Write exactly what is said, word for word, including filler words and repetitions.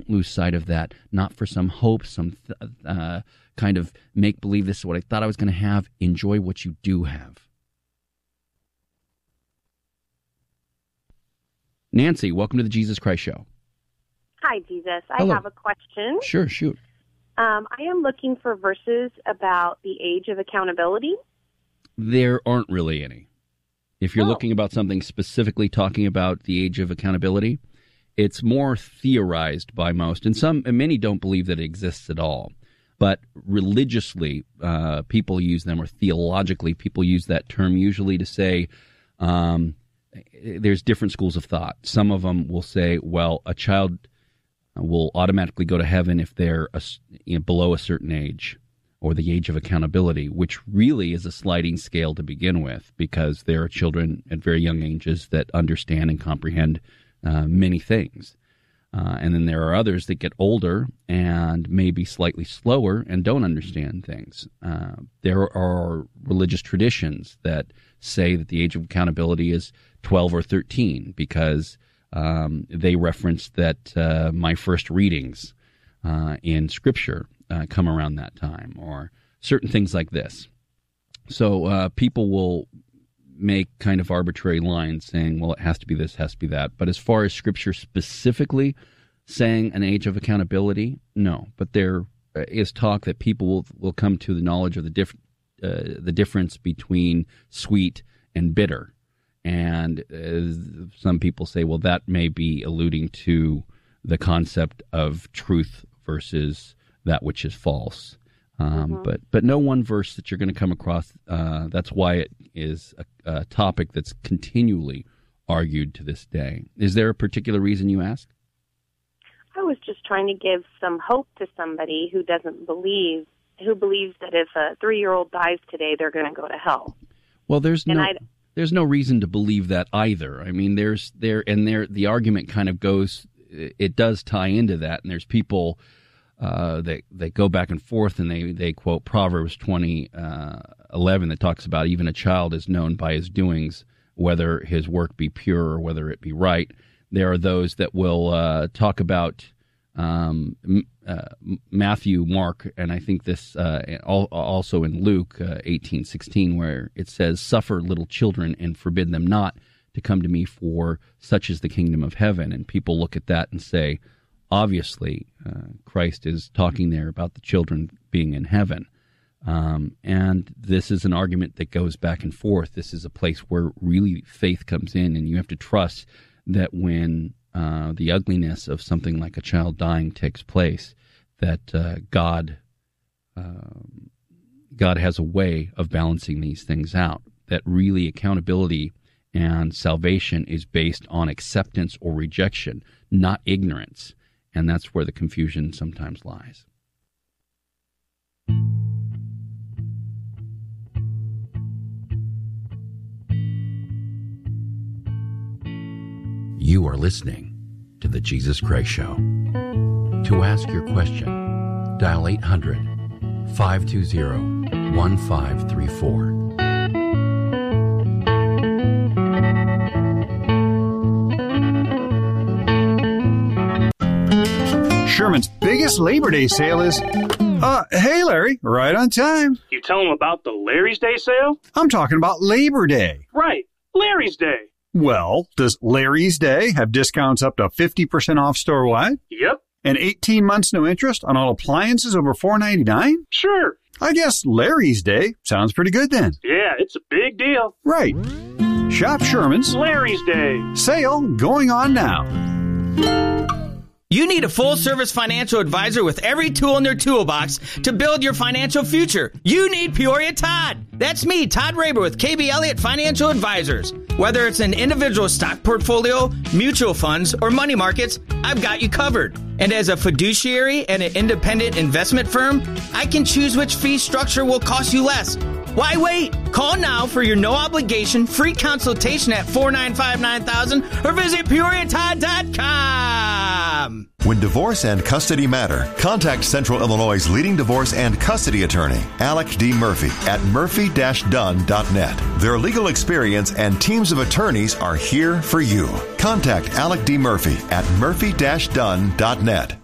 don't lose sight of that, not for some hope, some th- uh, kind of make-believe this is what I thought I was going to have. Enjoy what you do have. Nancy, welcome to the Jesus Christ Show. Hi, Jesus. I Hello. have a question. Sure, shoot. Um, I am looking for verses about the age of accountability. There aren't really any. If you're Oh. looking about something specifically talking about the age of accountability, it's more theorized by most, and some, and many don't believe that it exists at all. But religiously, uh, people use them, or theologically, people use that term usually to say um, there's different schools of thought. Some of them will say, well, a child will automatically go to heaven if they're a, you know, below a certain age, or the age of accountability, which really is a sliding scale to begin with, because there are children at very young ages that understand and comprehend uh, many things. Uh, and then there are others that get older and maybe slightly slower and don't understand things. Uh, there are religious traditions that say that the age of accountability is twelve or thirteen, because um, they reference that uh, my first readings uh, in Scripture uh, come around that time, or certain things like this. So uh, people will make kind of arbitrary lines saying, well, it has to be this, has to be that. But as far as Scripture specifically saying an age of accountability, no. But there is talk that people will, will come to the knowledge of the diff, uh, the difference between sweet and bitter. And uh, some people say, well, that may be alluding to the concept of truth versus that which is false. Um, Mm-hmm. But but no one verse that you're going to come across. Uh, that's why it is a, a topic that's continually argued to this day. Is there a particular reason you ask? I was just trying to give some hope to somebody who doesn't believe, who believes that if a three-year-old dies today, they're going to go to hell. Well, there's And no I'd- there's no reason to believe that either. I mean, there's there and there the argument kind of goes. It does tie into that, and there's people. Uh, they they go back and forth, and they, they quote Proverbs twenty eleven that talks about even a child is known by his doings, whether his work be pure or whether it be right. There are those that will uh, talk about um, uh, Matthew, Mark, and I think this uh, also in Luke uh, eighteen sixteen, where it says, "Suffer little children and forbid them not to come to me, for such is the kingdom of heaven." And people look at that and say, obviously, uh, Christ is talking there about the children being in heaven. Um, and this is an argument that goes back and forth. This is a place where really faith comes in, and you have to trust that when uh, the ugliness of something like a child dying takes place, that uh, God, uh, God has a way of balancing these things out, that really accountability and salvation is based on acceptance or rejection, not ignorance. And that's where the confusion sometimes lies. You are listening to The Jesus Christ Show. To ask your question, dial eight hundred, five two zero, one five three four. Sherman's biggest Labor Day sale is... Uh, hey, Larry, right on time. You tell them about the Larry's Day sale? I'm talking about Labor Day. Right, Larry's Day. Well, does Larry's Day have discounts up to fifty percent off store-wide? Yep. And eighteen months no interest on all appliances over four ninety-nine? Sure. I guess Larry's Day sounds pretty good then. Yeah, it's a big deal. Right. Shop Sherman's Larry's Day. Sale going on now. You need a full-service financial advisor with every tool in their toolbox to build your financial future. You need Peoria Todd. That's me, Todd Raber with K B Elliott Financial Advisors. Whether it's an individual stock portfolio, mutual funds, or money markets, I've got you covered. And as a fiduciary and an independent investment firm, I can choose which fee structure will cost you less. Why wait? Call now for your no-obligation free consultation at four nine five, nine thousand or visit peoria todd dot com. When divorce and custody matter, contact Central Illinois' leading divorce and custody attorney, Alec D. Murphy, at murphy dash dunn dot net. Their legal experience and teams of attorneys are here for you. Contact Alec D. Murphy at murphy dash dunn dot net.